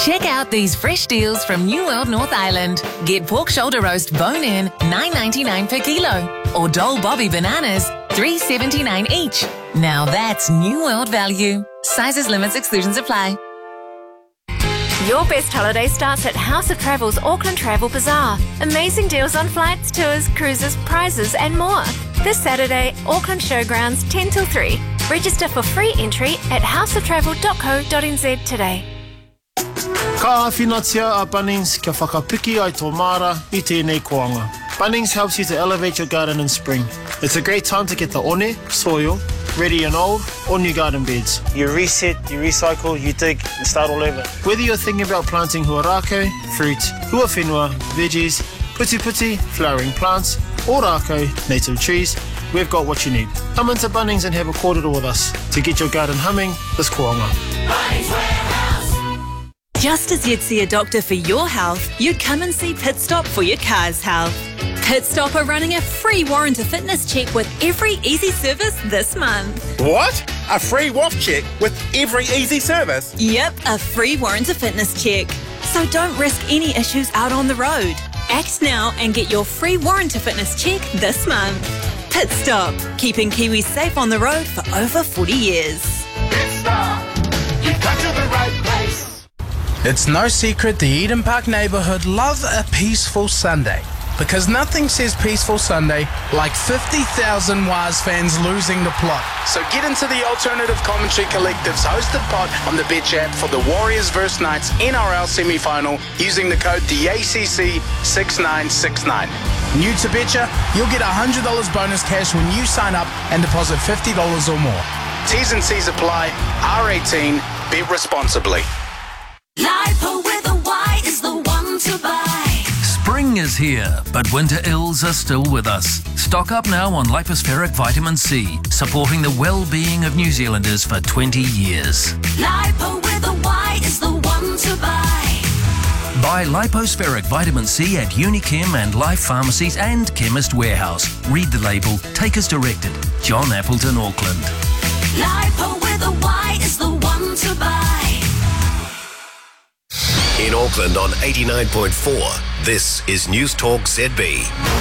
Check out these fresh deals from New World North Island. Get pork shoulder roast bone-in, $9.99 per kilo. Or Dole Bobby bananas, $3.79 each. Now that's New World value. Sizes, limits, exclusions apply. Your best holiday starts at House of Travel's Auckland Travel Bazaar. Amazing deals on flights, tours, cruises, prizes and more. This Saturday, Auckland Showgrounds 10 till 3. Register for free entry at houseoftravel.co.nz today. Ka awhinatia a Bunnings kia whakapiki ai tō mara I tēnei koanga. Bunnings helps you to elevate your garden in spring. It's a great time to get the one, soil, ready and old, or new garden beds. You reset, you recycle, you dig, and start all over. Whether you're thinking about planting huarako, fruit, huawhenua, veggies, puti, flowering plants, or rako, native trees, we've got what you need. Come into Bunnings and have a kōrero with us to get your garden humming this koanga. Bunnings Warehouse. Just as you'd see a doctor for your health, you'd come and see Pit Stop for your car's health. Pit Stop are running a free warranty fitness check with every easy service this month. What? A free WAF check with every easy service? Yep, a free warranty fitness check. So don't risk any issues out on the road. Act now and get your free warranty fitness check this month. Pit Stop, keeping Kiwis safe on the road for over 40 years. Pit Stop, you've come to the right place. It's no secret the Eden Park neighbourhood love a peaceful Sunday. Because nothing says peaceful Sunday like 50,000 Waz fans losing the plot. So get into the Alternative Commentary Collective's hosted pod on the Bet app for the Warriors vs Knights NRL semi-final using the code DACC6969. New to Betcha, you'll get $100 bonus cash when you sign up and deposit $50 or more. T's and C's apply. R18. Bet responsibly. Lipo with a Y is the one to buy. Spring is here, but winter ills are still with us. Stock up now on lipospheric vitamin C, supporting the well-being of New Zealanders for 20 years. Lipo with a Y is the one to buy. Buy lipospheric vitamin C at Unichem and Life Pharmacies and Chemist Warehouse. Read the label. Take as directed. John Appleton, Auckland. Lipo with a Y is the one to buy. In Auckland on 89.4, this is News Talk ZB.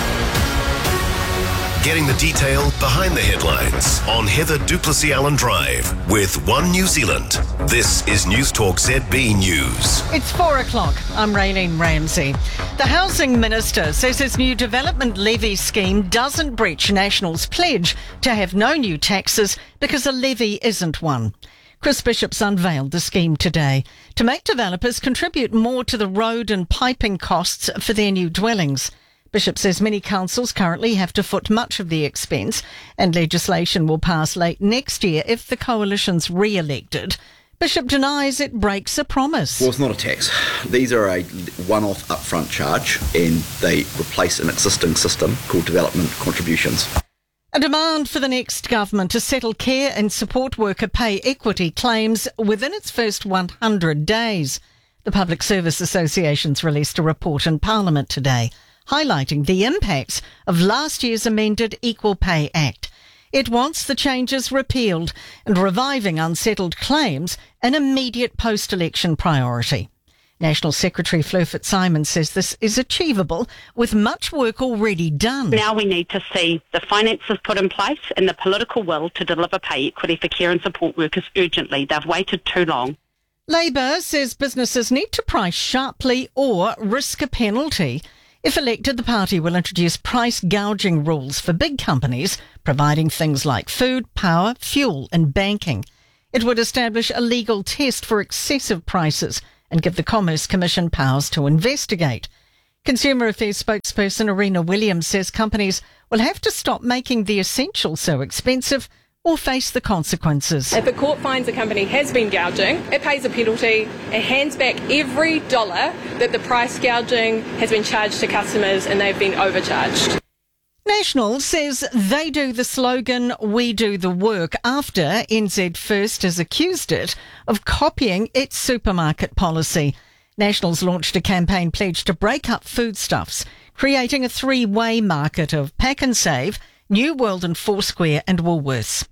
Getting the detail behind the headlines on Heather Duplessis Allen Drive with One New Zealand. This is News Talk ZB News. It's 4 o'clock. I'm Raylene Ramsey. The Housing Minister says his new development levy scheme doesn't breach National's pledge to have no new taxes because a levy isn't one. Chris Bishop's unveiled the scheme today to make developers contribute more to the road and piping costs for their new dwellings. Bishop says many councils currently have to foot much of the expense, and legislation will pass late next year if the coalition's re-elected. Bishop denies it breaks a promise. Well, it's not a tax. These are a one-off upfront charge, and they replace an existing system called development contributions. A demand for the next government to settle care and support worker pay equity claims within its first 100 days. The Public Service Association's released a report in Parliament today, highlighting the impacts of last year's amended Equal Pay Act. It wants the changes repealed and reviving unsettled claims an immediate post-election priority. National Secretary Fleur Fitzsimons says this is achievable with much work already done. Now we need to see the finances put in place and the political will to deliver pay equity for care and support workers urgently. They've waited too long. Labor says businesses need to price sharply or risk a penalty. If elected, the party will introduce price gouging rules for big companies, providing things like food, power, fuel and banking. It would establish a legal test for excessive prices and give the Commerce Commission powers to investigate. Consumer Affairs spokesperson Arena Williams says companies will have to stop making the essentials so expensive or face the consequences. If a court finds a company has been gouging, it pays a penalty and hands back every dollar that the price gouging has been charged to customers and they've been overcharged. National says they do the slogan, we do the work, after NZ First has accused it of copying its supermarket policy. National's launched a campaign pledge to break up foodstuffs, creating a three-way market of Pack and Save, New World and Foursquare and Woolworths.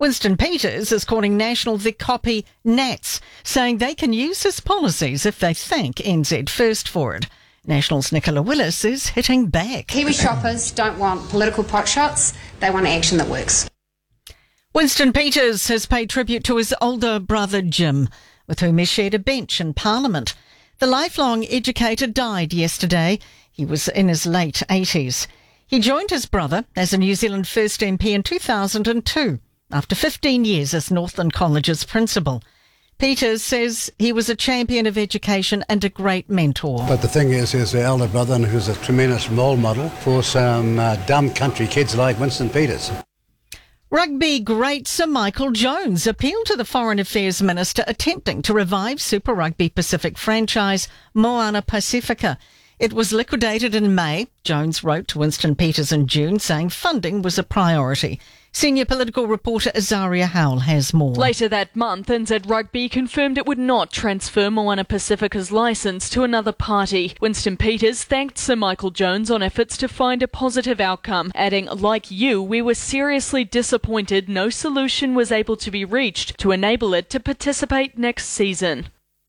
Winston Peters is calling National the copy Nats, saying they can use his policies if they thank NZ First for it. National's Nicola Willis is hitting back. Kiwi shoppers don't want political potshots, they want action that works. Winston Peters has paid tribute to his older brother Jim, with whom he shared a bench in Parliament. The lifelong educator died yesterday. He was in his late 80s. He joined his brother as a New Zealand First MP in 2002, after 15 years as Northland College's principal. Peters says he was a champion of education and a great mentor. But the thing is, he's the elder brother and who's a tremendous role model for some dumb country kids like Winston Peters. Rugby great Sir Michael Jones appealed to the Foreign Affairs Minister attempting to revive Super Rugby Pacific franchise Moana Pacifica. It was liquidated in May. Jones wrote to Winston Peters in June saying funding was a priority. Senior political reporter Azaria Howell has more. Later that month, NZ Rugby confirmed it would not transfer Moana Pacifica's licence to another party. Winston Peters thanked Sir Michael Jones on efforts to find a positive outcome, adding, "Like you, we were seriously disappointed no solution was able to be reached to enable it to participate next season."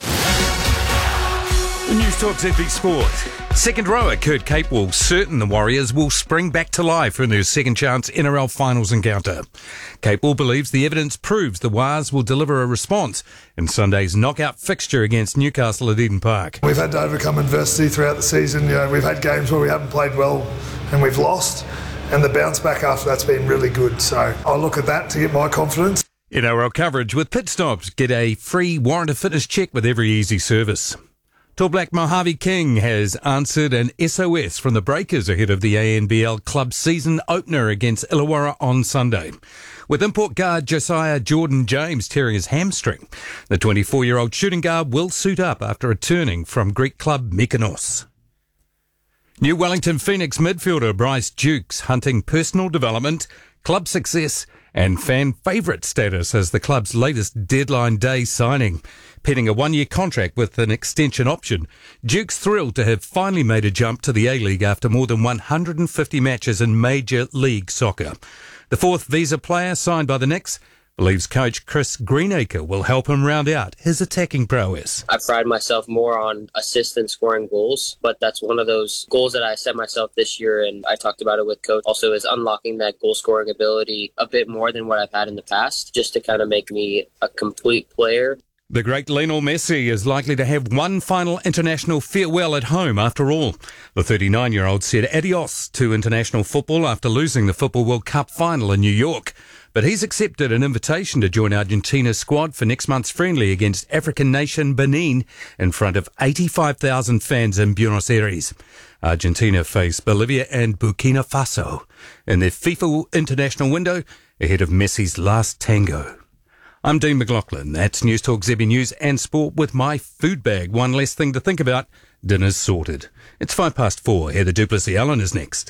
News Talk ZB Sport. Second rower Kurt Capewell certain the Warriors will spring back to life in their second chance NRL finals encounter. Capewell believes the evidence proves the Wars will deliver a response in Sunday's knockout fixture against Newcastle at Eden Park. We've had to overcome adversity throughout the season. We've had games where we haven't played well and we've lost, and the bounce back after that's been really good. So I'll look at that to get my confidence. NRL coverage with pit stops. Get a free warrant of fitness check with every easy service. Tall Black Mojave King has answered an SOS from the Breakers ahead of the ANBL club season opener against Illawarra on Sunday. With import guard Josiah Jordan James tearing his hamstring, the 24-year-old shooting guard will suit up after returning from Greek club Mykonos. New Wellington Phoenix midfielder Bryce Dukes hunting personal development, club success and fan favourite status as the club's latest deadline day signing. Penning a one-year contract with an extension option, Duke's thrilled to have finally made a jump to the A-League after more than 150 matches in Major League Soccer. The fourth visa player signed by the Knicks believes coach Chris Greenacre will help him round out his attacking prowess. I pride myself more on assist than scoring goals, but that's one of those goals that I set myself this year, and I talked about it with coach, also is unlocking that goal-scoring ability a bit more than what I've had in the past, just to kind of make me a complete player. The great Lionel Messi is likely to have one final international farewell at home after all. The 39-year-old said adios to international football after losing the Football World Cup final in New York. But he's accepted an invitation to join Argentina's squad for next month's friendly against African nation Benin in front of 85,000 fans in Buenos Aires. Argentina face Bolivia and Burkina Faso in their FIFA international window ahead of Messi's last tango. I'm Dean McLaughlin. That's News Talk ZB News and Sport with my food bag. One less thing to think about. Dinner's sorted. It's 4:05. Heather Duplessis-Allen is next.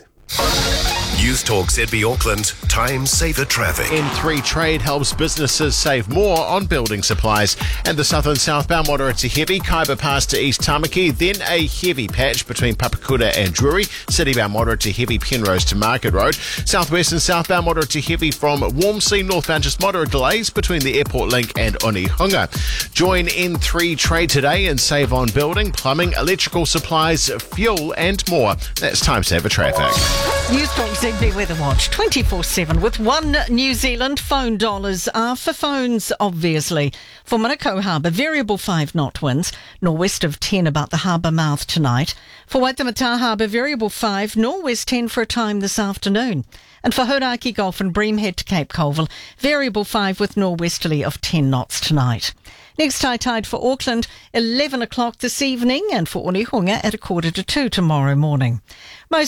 News Talk ZB Auckland, Time Saver Traffic. N3 Trade helps businesses save more on building supplies. And the southern southbound moderate to heavy, Kaiba Pass to East Tamaki, then a heavy patch between Papakura and Drury. Citybound moderate to heavy, Penrose to Market Road. Southwest and southbound moderate to heavy from Wormsea, northbound just moderate delays between the Airport Link and Onehunga. Join N3 Trade today and save on building, plumbing, electrical supplies, fuel and more. That's Time Saver Traffic. News Talk ZB Weather Watch 24/7 with One New Zealand. Phone dollars are for phones, obviously. For Manukau Harbour, variable 5 knot winds, nor'west of 10 about the harbour mouth tonight. For Waitemata Harbour, variable 5, nor'west 10 for a time this afternoon. And for Hauraki Gulf and Breamhead to Cape Colville, variable 5 with nor'westerly of 10 knots tonight. Next high tide for Auckland, 11 o'clock this evening, and for Onehunga at 1:45 tomorrow morning. Most